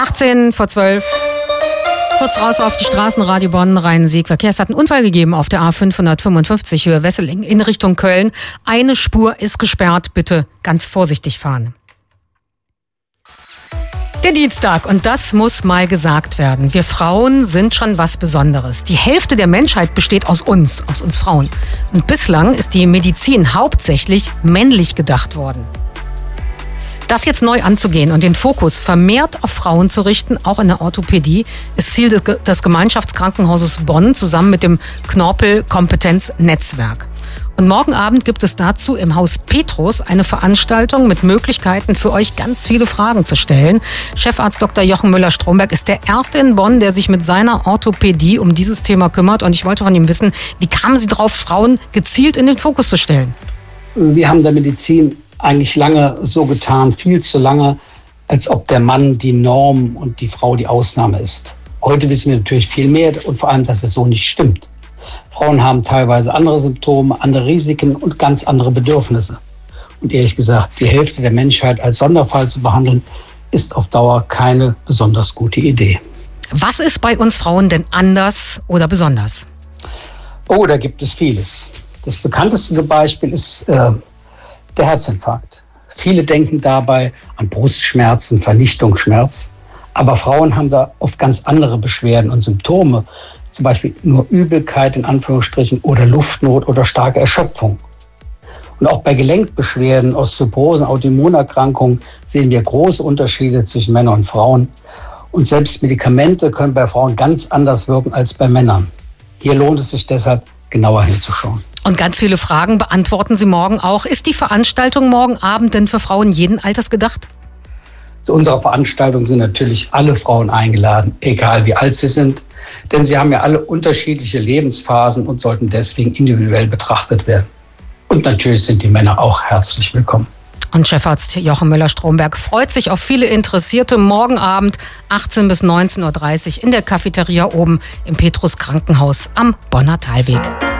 18:12. Kurz raus auf die Straßen, Radio Bonn, Rhein-Sieg-Verkehr. Es hat einen Unfall gegeben auf der A555 Höhe Wesseling in Richtung Köln. Eine Spur ist gesperrt. Bitte ganz vorsichtig fahren. Der Dienstag, und das muss mal gesagt werden. Wir Frauen sind schon was Besonderes. Die Hälfte der Menschheit besteht aus uns Frauen. Und bislang ist die Medizin hauptsächlich männlich gedacht worden. Das jetzt neu anzugehen und den Fokus vermehrt auf Frauen zu richten, auch in der Orthopädie, ist Ziel des Gemeinschaftskrankenhauses Bonn zusammen mit dem Knorpel Kompetenznetzwerk. Und morgen Abend gibt es dazu im Haus Petrus eine Veranstaltung mit Möglichkeiten für euch ganz viele Fragen zu stellen. Chefarzt Dr. Jochen Müller-Stromberg ist der Erste in Bonn, der sich mit seiner Orthopädie um dieses Thema kümmert. Und ich wollte von ihm wissen, wie kamen Sie drauf, Frauen gezielt in den Fokus zu stellen? Wir haben der Medizin eigentlich lange so getan, viel zu lange, als ob der Mann die Norm und die Frau die Ausnahme ist. Heute wissen wir natürlich viel mehr und vor allem, dass es so nicht stimmt. Frauen haben teilweise andere Symptome, andere Risiken und ganz andere Bedürfnisse. Und ehrlich gesagt, die Hälfte der Menschheit als Sonderfall zu behandeln, ist auf Dauer keine besonders gute Idee. Was ist bei uns Frauen denn anders oder besonders? Oh, da gibt es vieles. Das bekannteste Beispiel ist der Herzinfarkt. Viele denken dabei an Brustschmerzen, Vernichtungsschmerz. Aber Frauen haben da oft ganz andere Beschwerden und Symptome. Zum Beispiel nur Übelkeit in Anführungsstrichen oder Luftnot oder starke Erschöpfung. Und auch bei Gelenkbeschwerden, Osteoporosen, Autoimmunerkrankungen sehen wir große Unterschiede zwischen Männern und Frauen. Und selbst Medikamente können bei Frauen ganz anders wirken als bei Männern. Hier lohnt es sich deshalb, genauer hinzuschauen. Und ganz viele Fragen beantworten Sie morgen auch. Ist die Veranstaltung morgen Abend denn für Frauen jeden Alters gedacht? Zu unserer Veranstaltung sind natürlich alle Frauen eingeladen, egal wie alt sie sind. Denn sie haben ja alle unterschiedliche Lebensphasen und sollten deswegen individuell betrachtet werden. Und natürlich sind die Männer auch herzlich willkommen. Und Chefarzt Jochen Müller-Stromberg freut sich auf viele Interessierte morgen Abend 18 bis 19:30 Uhr in der Cafeteria oben im Petrus Krankenhaus am Bonner Talweg.